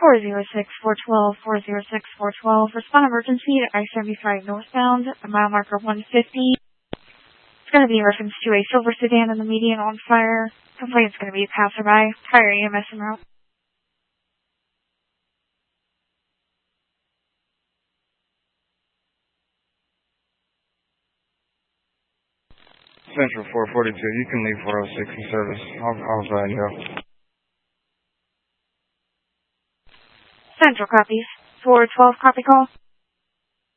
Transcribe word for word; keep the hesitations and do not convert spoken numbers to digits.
four zero six, four one two, four zero six, four one two. Respond emergency to I seventy-five northbound, a mile marker one fifty. It's going to be in reference to a silver sedan in the median on fire. Complaint's going to be a passerby. Fire E M S en route. Central four forty-two, you can leave four oh six in service. I'll, I'll ride you up. Central copies. four twelve copy call.